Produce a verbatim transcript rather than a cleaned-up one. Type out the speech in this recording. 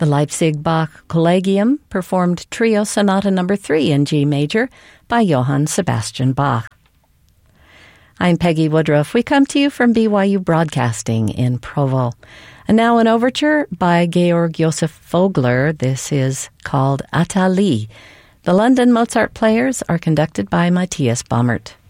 The Leipzig Bach Collegium performed Trio Sonata Number three in G major by Johann Sebastian Bach. I'm Peggy Woodruff. We come to you from B Y U Broadcasting in Provo. And now an overture by Georg Josef Vogler. This is called Athalie. The London Mozart Players are conducted by Matthias Baumert.